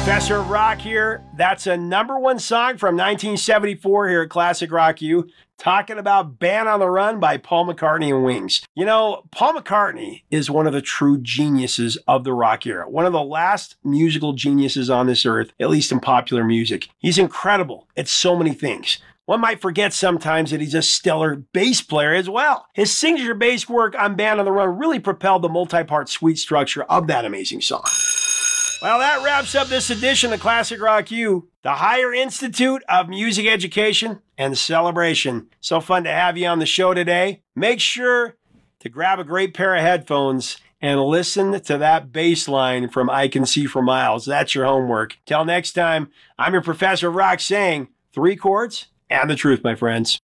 Professor of Rock here. That's a #1 song from 1974 here at Classic Rock U, talking about Band on the Run by Paul McCartney and Wings. You know, Paul McCartney is one of the true geniuses of the rock era, one of the last musical geniuses on this earth, at least in popular music. He's incredible at so many things. One might forget sometimes that he's a stellar bass player as well. His signature bass work on Band on the Run really propelled the multi-part suite structure of that amazing song. Well, that wraps up this edition of Classic Rock U, the Higher Institute of Music Education and Celebration. So fun to have you on the show today. Make sure to grab a great pair of headphones and listen to that bass line from I Can See for Miles. That's your homework. Till next time, I'm your Professor of Rock saying 3 chords and the truth, my friends.